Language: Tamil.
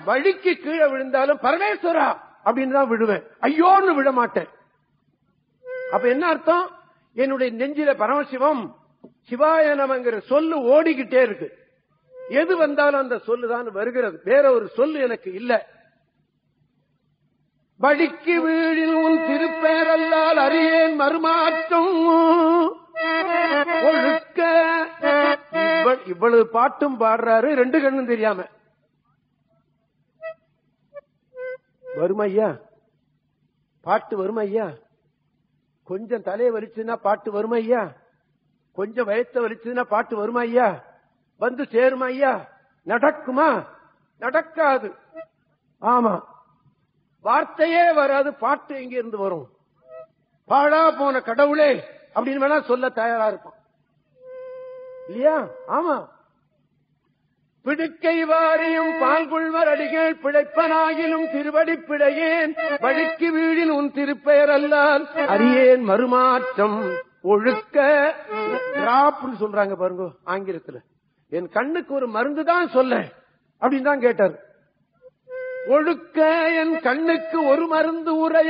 வழிக்கு கீழே விழுந்தாலும் பரமேஸ்வரா அப்படின்னு தான் விழுவேன், ஐயோன்னு விழ மாட்டேன். அப்ப என்ன அர்த்தம்? என்னுடைய நெஞ்சில பரமசிவம் சிவாய நமங்கிற சொல்லு ஓடிக்கிட்டே இருக்கு. எது வந்தாலும் அந்த சொல்லுதான் வருகிறது, வேற ஒரு சொல்லு எனக்கு இல்ல. வழிக்கு வீழில் உன் திருப்பேரல்லால் அறியேன் மறுமாற்றம் ஒழுக்க. இவ்வளவு பாட்டும் பாடுறாரு, ரெண்டு கண்ணும் தெரியாம. வருமையா பாட்டு, வருமையா கொஞ்சம் தலையை வலிச்சுன்னா பாட்டு வருமையா, கொஞ்சம் வயத்த வலிச்சுன்னா பாட்டு வருமையா, வந்து சேருமா ஐயா? நடக்குமா? நடக்காது. ஆமா, வார்த்தையே வராது, பாட்டு எங்க இருந்து வரும்? பாழா போன கடவுளே அப்படின்னு வேணா சொல்ல தயாரா இருப்பான் இல்லையா? ஆமா. பிடுக்கை வாரியும் பால்குள்வர் அடிகள் பிழைப்பனாகிலும் திருவடி பிழையேன், வழிக்கு வீழில் உன் திருப்பெயர் அல்லால் அறியேன் மறுமாற்றம் ஒழுக்க. டிராப்னு சொல்றாங்க பாருங்க ஆங்கிலத்துல. என் கண்ணுக்கு ஒரு மருந்து தான் சொல்ல அப்படின்னு தான் கேட்டார். ஒழுக்க என் கண்ணுக்கு ஒரு மருந்து உரைய